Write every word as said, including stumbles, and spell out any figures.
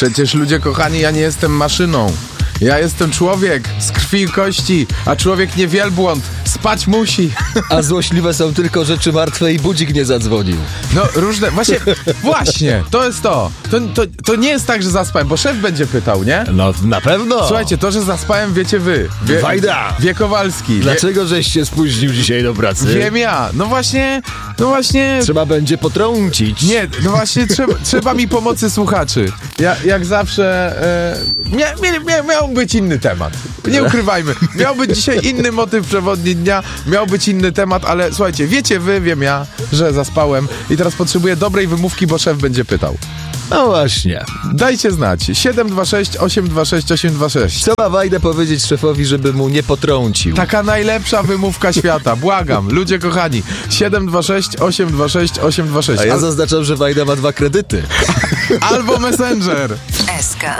Przecież ludzie kochani, ja nie jestem maszyną. Ja jestem człowiek z krwi i kości, a człowiek nie wielbłąd. Spać musi. A złośliwe są tylko rzeczy martwe i budzik nie zadzwonił. No różne, właśnie, właśnie, to jest to. To, to. to nie jest tak, że zaspałem, bo szef będzie pytał, nie? No na pewno. Słuchajcie, to, że zaspałem, wiecie wy. Wie, Wajda. Wie Kowalski. Dlaczego żeś się spóźnił dzisiaj do pracy? Wiem ja. No właśnie, no właśnie... Trzeba będzie potrącić. Nie, no właśnie trzeba, trzeba mi pomocy słuchaczy. Ja, jak zawsze... E, mia, mia, mia, miał być inny temat. Nie ukrywajmy. Miał być dzisiaj inny motyw przewodni dnia, miał być inny temat, ale słuchajcie, wiecie wy, wiem ja, że zaspałem i teraz potrzebuję dobrej wymówki, bo szef będzie pytał. No właśnie. Dajcie znać. siedem dwa sześć osiem dwa sześć osiem dwa sześć. Co ma Wajda powiedzieć szefowi, żeby mu nie potrącił? Taka najlepsza wymówka świata. Błagam. Ludzie kochani. siedem dwa sześć osiem dwa sześć osiem dwa sześć. A ja Al- zaznaczam, że Wajda ma dwa kredyty. Albo Messenger. S K.